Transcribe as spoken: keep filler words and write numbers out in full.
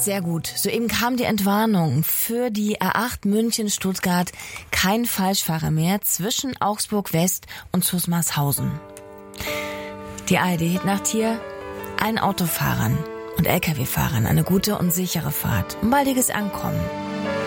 Sehr gut. Soeben kam die Entwarnung für die A acht München-Stuttgart. Kein Falschfahrer mehr zwischen Augsburg West und Zusmarshausen. Die A R D-Hitnacht hier. Allen Autofahrern und L K W-Fahrern eine gute und sichere Fahrt und baldiges Ankommen.